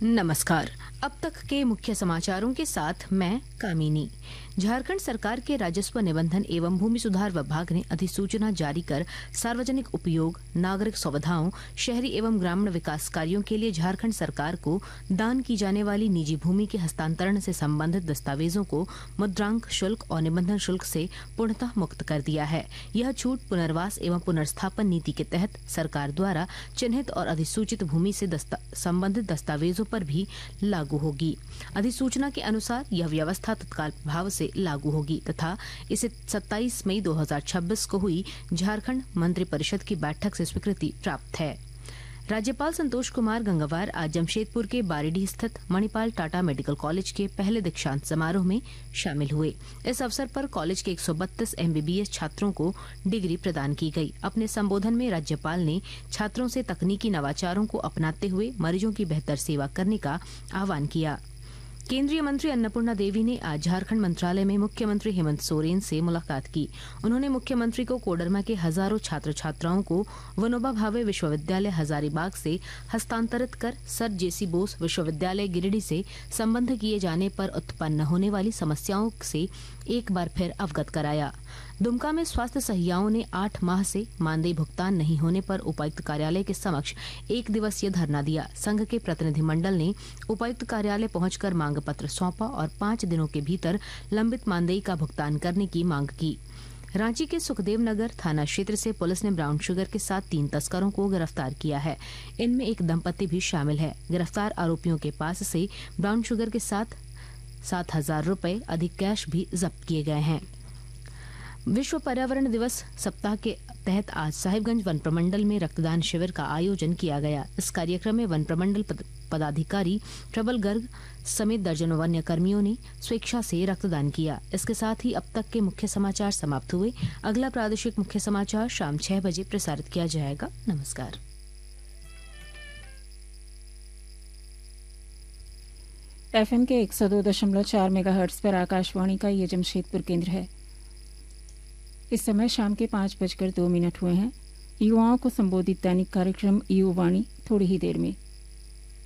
नमस्कार। अब तक के मुख्य समाचारों के साथ मैं कामिनी। झारखंड सरकार के राजस्व निबंधन एवं भूमि सुधार विभाग ने अधिसूचना जारी कर सार्वजनिक उपयोग, नागरिक सुविधाओं, शहरी एवं ग्रामीण विकास कार्यों के लिए झारखंड सरकार को दान की जाने वाली निजी भूमि के हस्तांतरण से संबंधित दस्तावेजों को मुद्रांक शुल्क और निबंधन शुल्क से पूर्णतः मुक्त कर दिया है। यह छूट पुनर्वास एवं पुनर्स्थापन नीति के तहत सरकार द्वारा चिन्हित और अधिसूचित भूमि से संबंधित दस्तावेजों पर भी लागू होगी। अधिसूचना के अनुसार यह व्यवस्था तत्काल प्रभाव से लागू होगी तथा इसे 27 मई 2026 को हुई झारखंड मंत्रिपरिषद की बैठक से स्वीकृति प्राप्त है। राज्यपाल संतोष कुमार गंगवार आज जमशेदपुर के बारीडीह स्थित मणिपाल टाटा मेडिकल कॉलेज के पहले दीक्षांत समारोह में शामिल हुए। इस अवसर पर कॉलेज के 132 MBBS छात्रों को डिग्री प्रदान की गई। अपने संबोधन में राज्यपाल ने छात्रों से तकनीकी नवाचारों को अपनाते हुए मरीजों की बेहतर सेवा करने का आह्वान किया। केंद्रीय मंत्री अन्नपूर्णा देवी ने आज झारखंड मंत्रालय में मुख्यमंत्री हेमंत सोरेन से मुलाकात की। उन्होंने मुख्यमंत्री को कोडरमा के हजारों छात्र छात्राओं को विनोबा भावे विश्वविद्यालय हजारीबाग से हस्तांतरित कर सर जेसी बोस विश्वविद्यालय गिरिडीह से संबद्ध किए जाने पर उत्पन्न होने वाली समस्याओं से एक बार फिर अवगत कराया। दुमका में स्वास्थ्य सहियाओं ने 8 माह से मानदेय भुगतान नहीं होने पर उपायुक्त कार्यालय के समक्ष 1 दिवसीय धरना दिया। संघ के प्रतिनिधिमंडल ने उपायुक्त कार्यालय पहुंचकर मांग पत्र सौंपा और 5 दिनों के भीतर लंबित मानदेय का भुगतान करने की मांग की। रांची के सुखदेव नगर थाना क्षेत्र से पुलिस ने ब्राउन शुगर के साथ 3 तस्करों को गिरफ्तार किया है। इनमें एक दंपति भी शामिल है। गिरफ्तार आरोपियों के पास से ब्राउन शुगर के साथ 7,000 रुपए अधिक कैश भी जब्त किए गए हैं। विश्व पर्यावरण दिवस सप्ताह के तहत आज साहिबगंज वन प्रमंडल में रक्तदान शिविर का आयोजन किया गया। इस कार्यक्रम में वन प्रमंडल पदाधिकारी प्रबल गर्ग समेत दर्जनों वन्य कर्मियों ने स्वेच्छा से रक्तदान किया। इसके साथ ही अब तक के मुख्य समाचार समाप्त हुए। अगला प्रादेशिक मुख्य समाचार शाम 6 बजे प्रसारित किया जाएगा। नमस्कार। FM के 102.4 मेगाहर्ट्ज पर आकाशवाणी का ये जमशेदपुर केंद्र है। इस समय शाम के 5:02 हुए हैं। युवाओं को संबोधित दैनिक कार्यक्रम युवावाणी थोड़ी ही देर में।